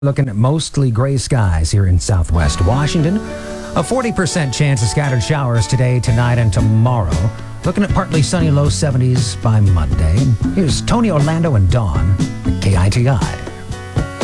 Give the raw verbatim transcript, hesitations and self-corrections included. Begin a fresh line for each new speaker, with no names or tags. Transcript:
Looking at mostly gray skies here in southwest Washington. A forty percent chance of scattered showers today, tonight, and tomorrow. Looking at partly sunny low seventies by Monday. Here's Tony Orlando and Dawn at K I T I.